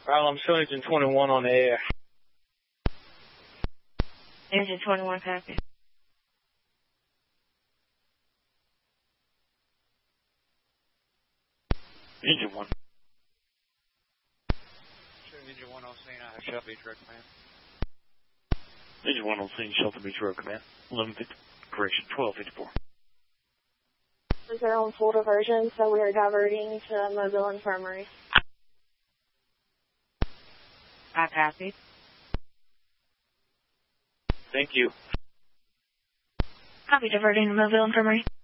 I'm still Engine 21 on the air. Engine 21, copy. Engine 1. Engine 1 on scene, I have Shelter Beach Road Command. Engine 1 on scene, Shelter Beach Road Command. 1254. Is our own full diversion, so we are diverting to Mobile Infirmary. I copy. Thank you. Copy, diverting to Mobile Infirmary.